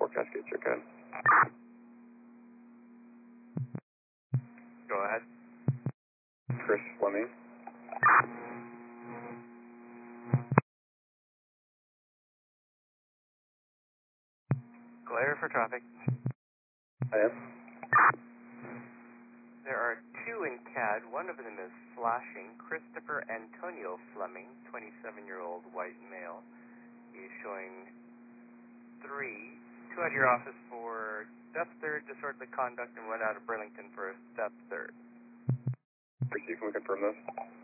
forecast gauge, okay. Go ahead. Chris Fleming. Clear for traffic. I am. There are two in CAD. One of them is flashing. Christopher Antonio Fleming, 27-year-old white male. He is showing 3. 2 out of your office for step third, disorderly conduct, and 1 out of Burlington for a step third. Receive, can we confirm those?